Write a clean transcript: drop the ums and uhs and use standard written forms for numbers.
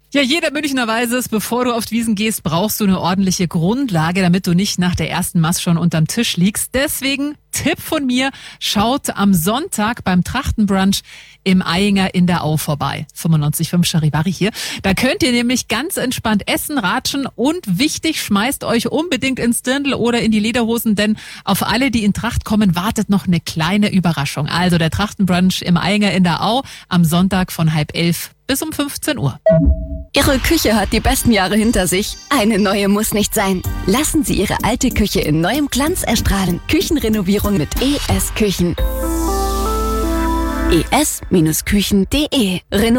Ja, jeder Münchner weiß es, bevor du auf die Wiesn gehst, brauchst du eine ordentliche Grundlage, damit du nicht nach der ersten Mast schon unterm Tisch liegst. Deswegen Tipp von mir, schaut am Sonntag beim Trachtenbrunch im Ainger in der Au vorbei. 95.5 Charivari hier. Da könnt ihr nämlich ganz entspannt essen, ratschen und wichtig, schmeißt euch unbedingt ins Dirndl oder in die Lederhosen, denn auf alle, die in Tracht kommen, wartet noch eine kleine Überraschung. Also der Trachtenbrunch im Ainger in der Au am Sonntag von 10:30 bis um 15 Uhr. Ihre Küche hat die besten Jahre hinter sich. Eine neue muss nicht sein. Lassen Sie Ihre alte Küche in neuem Glanz erstrahlen. Küchenrenovierung mit ES Küchen. es-küchen.de